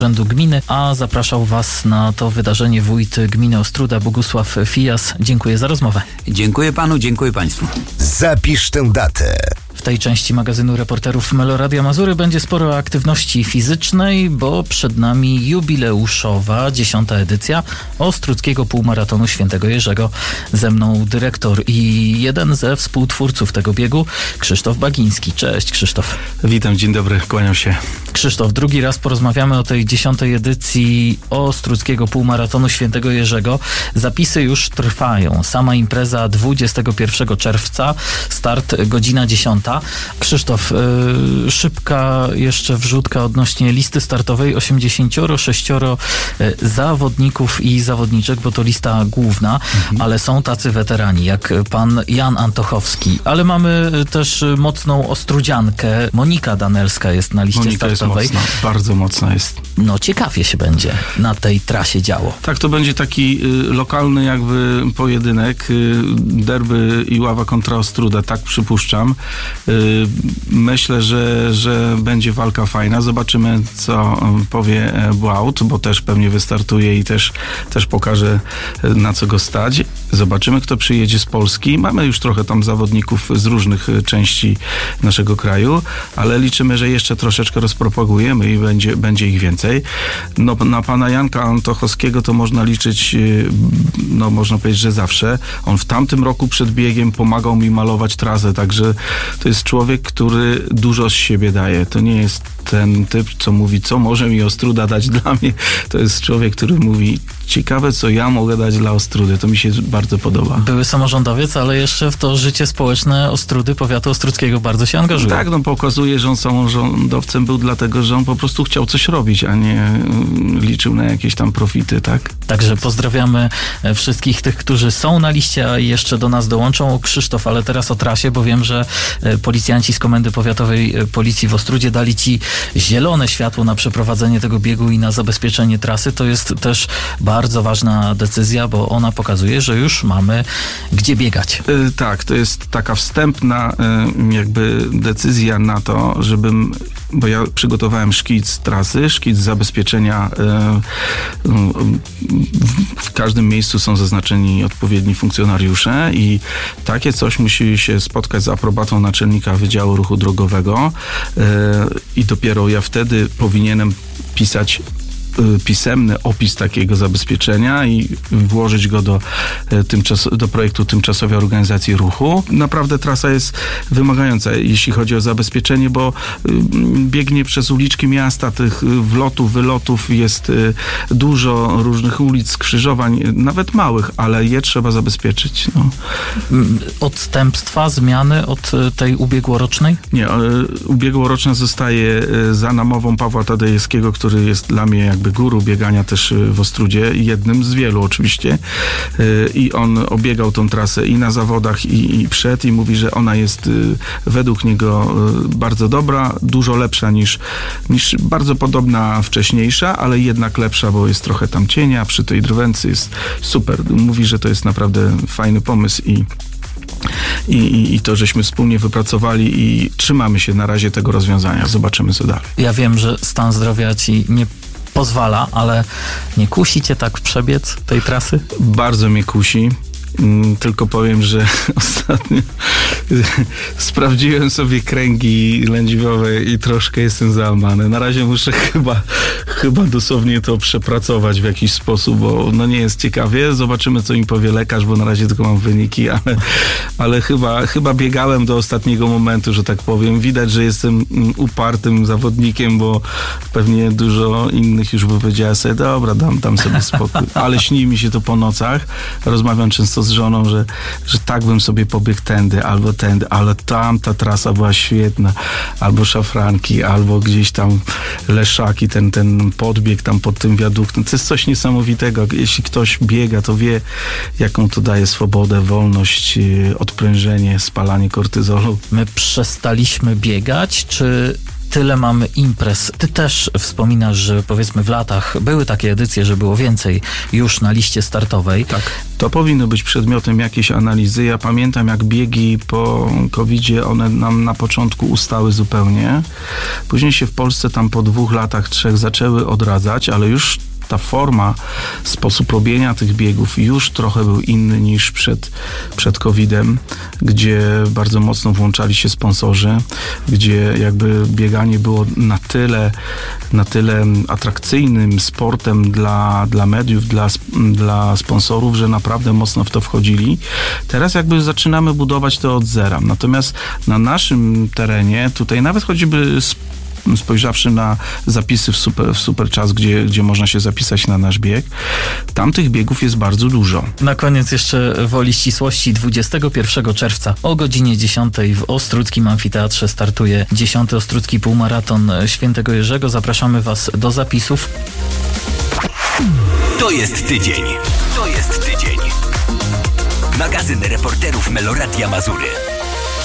Urzędu Gminy, a zapraszał Was na to wydarzenie wójt gminy Ostróda Bogusław Fijas. Dziękuję za rozmowę. Dziękuję panu, dziękuję państwu. Zapisz tę datę. W tej części magazynu reporterów Meloradia Mazury będzie sporo aktywności fizycznej, bo przed nami jubileuszowa 10. edycja Ostródzkiego Półmaratonu Świętego Jerzego. Ze mną dyrektor i jeden ze współtwórców tego biegu, Krzysztof Bagiński. Cześć Krzysztof. Witam, dzień dobry, kłaniam się. Krzysztof, drugi raz porozmawiamy o tej 10. edycji Ostródzkiego Półmaratonu Świętego Jerzego. Zapisy już trwają. Sama impreza 21 czerwca, start godzina 10. Krzysztof, szybka jeszcze wrzutka odnośnie listy startowej. 86 zawodników i zawodniczek, bo to lista główna, ale są tacy weterani jak pan Jan Antochowski, ale mamy też mocną ostródziankę. Monika Danelska jest na liście startowej. Jest mocna, bardzo mocna jest. No ciekawie się będzie na tej trasie działo. Tak, to będzie taki lokalny jakby pojedynek, derby Iława kontra Ostróda, tak przypuszczam. Myślę, że będzie walka fajna. Zobaczymy, co powie Błaut, bo też pewnie wystartuje i też pokaże, na co go stać. Zobaczymy, kto przyjedzie z Polski. Mamy już trochę tam zawodników z różnych części naszego kraju, ale liczymy, że jeszcze troszeczkę rozpropagujemy i będzie ich więcej. No, na pana Janka Antochowskiego to można liczyć, no można powiedzieć, że zawsze. On w tamtym roku przed biegiem pomagał mi malować trasę, także to jest człowiek, który dużo z siebie daje. To nie jest ten typ, co mówi, co może mi Ostróda dać dla mnie. To jest człowiek, który mówi, ciekawe, co ja mogę dać dla Ostródy. To mi się bardzo podoba. Były samorządowiec, ale jeszcze w to życie społeczne Ostródy, powiatu ostródzkiego bardzo się angażuje. Tak, no pokazuje, że on samorządowcem był dlatego, że on po prostu chciał coś robić, a nie liczył na jakieś tam profity, tak? Także pozdrawiamy wszystkich tych, którzy są na liście, a jeszcze do nas dołączą. Krzysztof, ale teraz o trasie, bo wiem, że policjanci z Komendy Powiatowej Policji w Ostródzie dali Ci zielone światło na przeprowadzenie tego biegu i na zabezpieczenie trasy. To jest też bardzo ważna decyzja, bo ona pokazuje, że już mamy gdzie biegać. Tak, to jest taka wstępna jakby decyzja na to, bo ja przygotowałem szkic trasy, szkic zabezpieczenia. W każdym miejscu są zaznaczeni odpowiedni funkcjonariusze i takie coś musi się spotkać z aprobatą naczelnika Wydziału Ruchu Drogowego i dopiero ja wtedy powinienem pisać pisemny opis takiego zabezpieczenia i włożyć go do projektu tymczasowej organizacji ruchu. Naprawdę trasa jest wymagająca, jeśli chodzi o zabezpieczenie, bo biegnie przez uliczki miasta, tych wlotów, wylotów jest dużo różnych ulic, skrzyżowań, nawet małych, ale je trzeba zabezpieczyć. No. Odstępstwa, zmiany od tej ubiegłorocznej? Nie, ubiegłoroczna zostaje za namową Pawła Tadejewskiego, który jest dla mnie jakby guru biegania też w Ostródzie, jednym z wielu oczywiście. I on obiegał tą trasę i na zawodach, i przed, i mówi, że ona jest według niego bardzo dobra, dużo lepsza niż bardzo podobna wcześniejsza, ale jednak lepsza, bo jest trochę tam cienia, przy tej drwęcy jest super. Mówi, że to jest naprawdę fajny pomysł i to, żeśmy wspólnie wypracowali i trzymamy się na razie tego rozwiązania. Zobaczymy, co dalej. Ja wiem, że stan zdrowia Ci nie pozwala, ale nie kusi Cię tak przebiec tej trasy? Bardzo mnie kusi. Tylko powiem, że ostatnio sprawdziłem sobie kręgi lędźwiowe i troszkę jestem załamany. Na razie muszę chyba dosłownie to przepracować w jakiś sposób, bo no nie jest ciekawie. Zobaczymy, co im powie lekarz, bo na razie tylko mam wyniki, ale chyba biegałem do ostatniego momentu, że tak powiem. Widać, że jestem upartym zawodnikiem, bo pewnie dużo innych już by powiedziała sobie, dobra, dam sobie spokój. Ale śni mi się to po nocach. Rozmawiam często z żoną, że tak bym sobie pobiegł tędy, albo tędy, ale tamta trasa była świetna, albo szafranki, albo gdzieś tam Leszaki, ten podbieg tam pod tym wiaduktem. To jest coś niesamowitego. Jeśli ktoś biega, to wie, jaką to daje swobodę, wolność, odprężenie, spalanie kortyzolu. My przestaliśmy biegać, czy tyle mamy imprez. Ty też wspominasz, że powiedzmy w latach były takie edycje, że było więcej już na liście startowej. Tak, to powinno być przedmiotem jakiejś analizy. Ja pamiętam, jak biegi po COVID-zie, one nam na początku ustały zupełnie. Później się w Polsce tam po 2 latach, 3 zaczęły odradzać, ale już ta forma, sposób robienia tych biegów już trochę był inny niż przed COVID-em, gdzie bardzo mocno włączali się sponsorzy, gdzie jakby bieganie było na tyle atrakcyjnym sportem dla mediów, dla sponsorów, że naprawdę mocno w to wchodzili. Teraz jakby zaczynamy budować to od zera. Natomiast na naszym terenie, tutaj nawet choćby spojrzawszy na zapisy w Superczas, gdzie można się zapisać na nasz bieg, tamtych biegów jest bardzo dużo. Na koniec jeszcze woli ścisłości 21 czerwca o godzinie 10 w Ostródzkim Amfiteatrze startuje 10. Ostródzki Półmaraton Świętego Jerzego. Zapraszamy Was do zapisów. To jest tydzień. To jest tydzień. Magazyn reporterów Meloradia Mazury.